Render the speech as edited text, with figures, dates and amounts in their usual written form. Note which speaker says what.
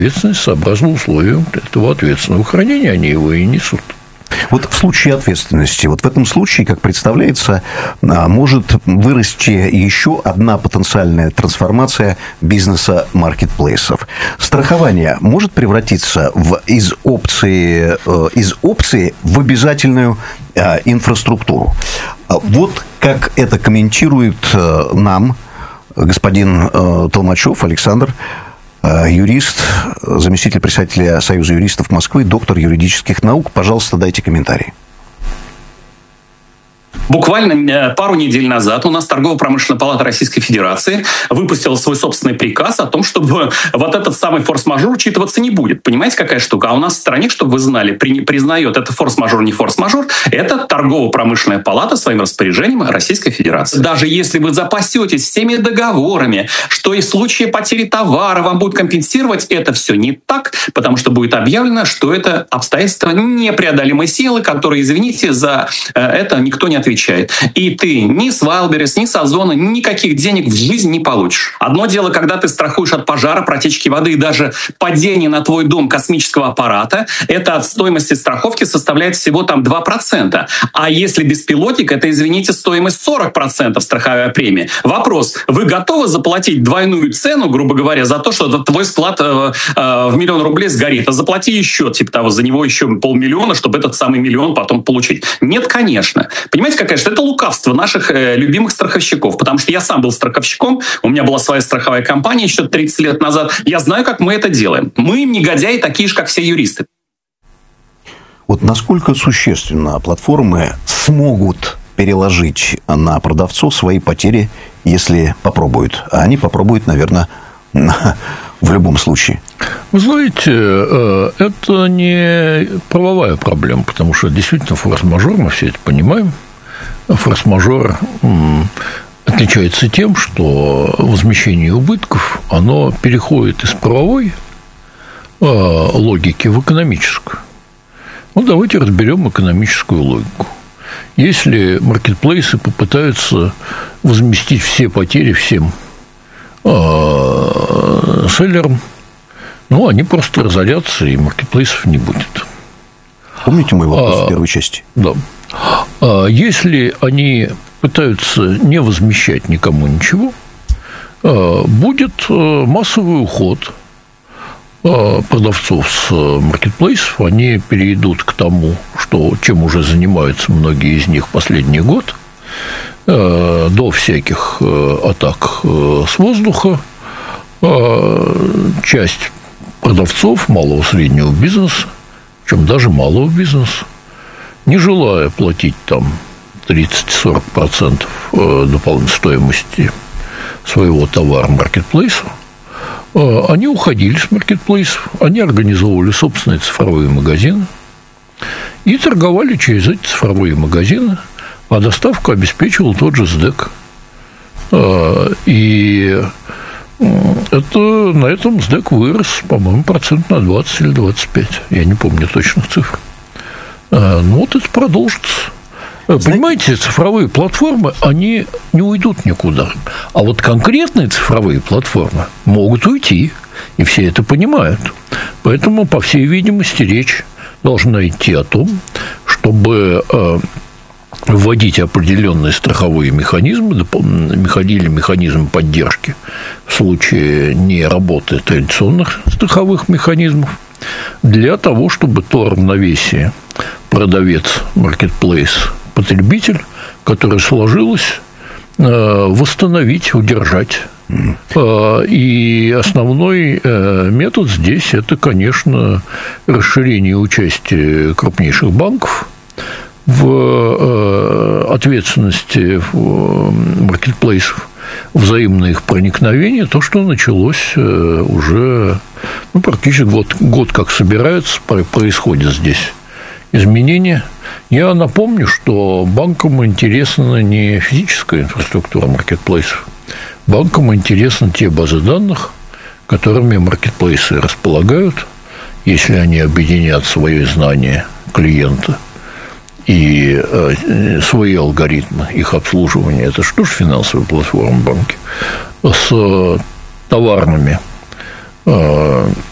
Speaker 1: ответственность сообразно условиям этого ответственного хранения, они его и несут.
Speaker 2: Вот в случае ответственности, вот в этом случае, как представляется, может вырасти еще одна потенциальная трансформация бизнеса маркетплейсов. Страхование может превратиться из опции в обязательную инфраструктуру. Вот как это комментирует нам господин Толмачев Александр, юрист, заместитель председателя Союза юристов Москвы, доктор юридических наук. Пожалуйста, дайте комментарий.
Speaker 3: Буквально пару недель назад у нас Торгово-промышленная палата Российской Федерации выпустила свой собственный приказ о том, чтобы вот этот самый форс-мажор учитываться не будет. Понимаете, какая штука? А у нас в стране, чтобы вы знали, признает это форс-мажор, не форс-мажор, это Торгово-промышленная палата своим распоряжением Российской Федерации. Даже если вы запасетесь всеми договорами, что и в случае потери товара вам будет компенсировать, это все не так, потому что будет объявлено, что это обстоятельства непреодолимой силы, которые, извините, за это никто не отвечает. И ты ни с Wildberries, ни с Озона никаких денег в жизни не получишь. Одно дело, когда ты страхуешь от пожара, протечки воды и даже падения на твой дом космического аппарата, это от стоимости страховки составляет всего там 2%. А если беспилотник, это, извините, стоимость 40% страховая премия. Вопрос, вы готовы заплатить двойную цену, грубо говоря, за то, что твой склад в 1 000 000 рублей сгорит, а заплати еще, типа того, за него еще 500 000, чтобы этот самый 1 000 000 потом получить? Нет, конечно. Понимаете, какая же это лукавство наших любимых страховщиков, потому что я сам был страховщиком, у меня была своя страховая компания еще 30 лет назад, я знаю, как мы это делаем. Мы, негодяи, такие же, как все юристы.
Speaker 2: Вот насколько существенно платформы смогут переложить на продавцов свои потери, если попробуют? А они попробуют, наверное, в любом случае.
Speaker 1: Вы знаете, это не правовая проблема, потому что действительно форс-мажор, мы все это понимаем. Форс-мажор отличается тем, что возмещение убытков, оно переходит из правовой логики в экономическую. Ну, давайте разберем экономическую логику. Если маркетплейсы попытаются возместить все потери всем селлерам, ну, они просто разорятся, и маркетплейсов не будет.
Speaker 2: Помните мой вопрос в первой части?
Speaker 1: Да. Если они пытаются не возмещать никому ничего, будет массовый уход продавцов с маркетплейсов. Они перейдут к тому, чем уже занимаются многие из них последний год, до всяких атак с воздуха. Часть продавцов малого и среднего бизнеса, причем даже малого бизнеса, не желая платить там 30-40% дополнительной стоимости своего товара маркетплейсу, они уходили с маркетплейсов, они организовывали собственные цифровые магазины и торговали через эти цифровые магазины, а доставку обеспечивал тот же СДЭК. И на этом СДЭК вырос, по-моему, процент на 20 или 25. Я не помню точных цифр. Ну, вот это продолжится. Понимаете, цифровые платформы, они не уйдут никуда. А вот конкретные цифровые платформы могут уйти. И все это понимают. Поэтому, по всей видимости, речь должна идти о том, чтобы вводить определенные страховые механизмы, механизмы поддержки в случае не работы традиционных страховых механизмов, для того, чтобы то равновесие продавец, маркетплейс, потребитель, которое сложилось, восстановить, удержать. И основной метод здесь – это, конечно, расширение участия крупнейших банков в ответственности маркетплейсов, взаимное их проникновение, то, что началось уже практически год как собираются, происходит здесь изменения. Я напомню, что банкам интересна не физическая инфраструктура маркетплейсов, банкам интересны те базы данных, которыми маркетплейсы располагают, если они объединят свои знания клиента и свои алгоритмы их обслуживания. Это что же финансовые платформы банки с товарными